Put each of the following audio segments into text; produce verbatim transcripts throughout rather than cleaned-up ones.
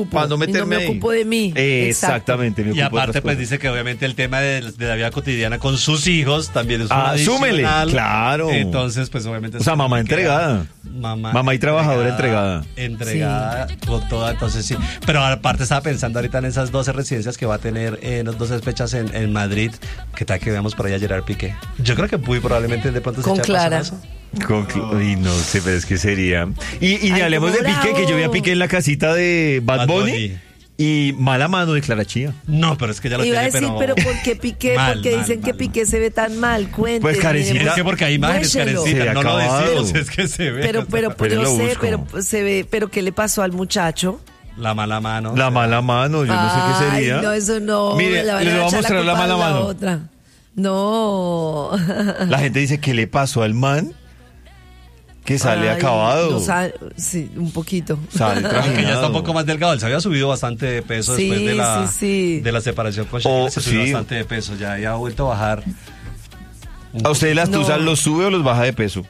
para no meterme y no me ahí. ocupo de mí. Eh, exactamente. Me Y ocupo de aparte, otras pues cosas. dice que obviamente el tema de, de la vida cotidiana con sus hijos también es un Ah, súmele, adicional. claro. Entonces, pues obviamente... O sea, mamá se queda- entregada. Mamá, Mamá y trabajadora Entregada, entregada con toda, entonces sí. Pero aparte estaba pensando ahorita en esas doce residencias que va a tener en las doce fechas en, en Madrid. ¿Qué tal que veamos por allá a Gerard Piqué? Yo creo que muy probablemente de pronto se Con echa Clara. paso a eso. Con cl- y no sé, pero es que sería. Y, y Ay, hablemos de como Piqué, que yo vi a bravo. Piqué en la casita de Bad, Bad Bunny, Bunny. y mala mano de Clara Chía. No, pero es que ya lo Iba a tiene, decir, pero, pero... ¿por qué Piqué? Mal, Porque mal, dicen mal, que mal. Piqué se ve tan mal. Cuéntenme. Pues, Karencita, Es que porque hay imágenes, Muéstrelo. Se Karencita, ve no lo acabado. decimos, es que se ve. Pero, pero, Pero pero, lo sé, busco. pero se ve, pero ¿qué le pasó al muchacho? La mala mano. La mala mano, yo no sé qué sería. Ay, no, eso no. Mire, le van les voy a echar mostrar la culpa mala a mano. otra. No. La gente dice, ¿qué le pasó al man? Que sale Ay, acabado. no sa- sí, un poquito. Sale Aunque ya está trajinado. un poco más delgado. Él se había subido bastante de peso Sí, después de la, sí, sí. de la separación con Oh, Shakira. Se subió sí. bastante de peso. Ya, ya ha vuelto a bajar. un ¿A ustedes las No. tusas los sube o los baja de peso?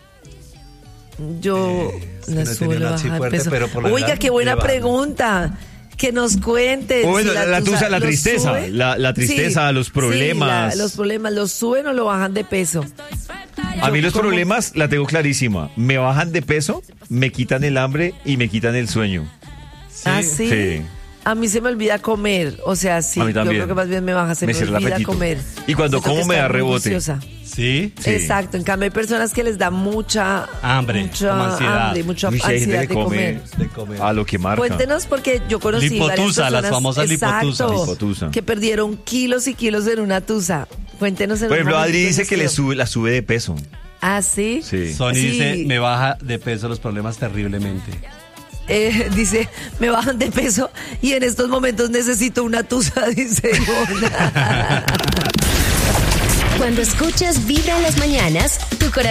Yo es que la no he suelo tenido una así bajar fuerte, peso. pero por lo Oiga, general qué buena sí baja. pregunta. Que nos cuenten. O bueno, si la tusa, la ¿los tristeza, sube? la- la tristeza, los problemas. Sí, la- los problemas, ¿los suben o lo bajan de peso? A mí los ¿cómo? problemas la tengo clarísima. Me bajan de peso, me quitan el hambre y me quitan el sueño. ¿Ah, sí? Sí. A mí se me olvida comer. O sea, sí. A mí Yo también. creo que más bien me baja, se Me me, cierra el olvida apetito. comer. Y cuando Siento que como me está da muy rebote. juiciosa. Sí. Sí. Exacto, en cambio hay personas que les da mucha Hambre, mucha como ansiedad. hambre, mucha Uy, si hay gente ansiedad que de come comer. De comer. a lo que marca. Cuéntenos porque yo conocí varias Lipotusa, las personas, famosas exacto, lipotusas. Lipotusa. que perdieron kilos y kilos en una tusa. Cuéntenos en Por un ejemplo, momento Adri en dice los que le sube, la sube de peso. Ah, ¿sí? Sí. Sony Sí. dice, me baja de peso los problemas terriblemente. Eh, dice, me bajan de peso y en estos momentos necesito una tusa, dice Ivonne. Cuando escuchas Vibra en las mañanas, tu corazón